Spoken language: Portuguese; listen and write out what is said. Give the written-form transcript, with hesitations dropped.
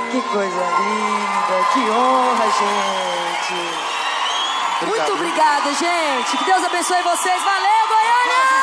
Que coisa linda, que honra, gente. Muito obrigada, gente. Que Deus abençoe vocês. Valeu, Goiânia!